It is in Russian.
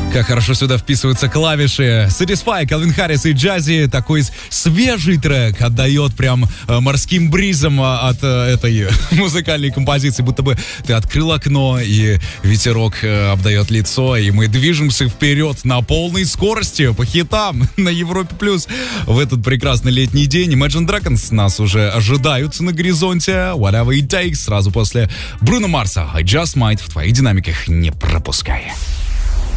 Как хорошо сюда вписываются клавиши. Satisfy, Калвин Харрис и Джази. Такой свежий трек отдает прям морским бризом от этой музыкальной композиции. Будто бы ты открыл окно, и ветерок обдает лицо, и мы движемся вперед на полной скорости по хитам на Европе+. В этот прекрасный летний день Imagine Dragons нас уже ожидают на горизонте. Whatever it takes. Сразу после Бруно Марса I Just Might в твоих динамиках не пропускай.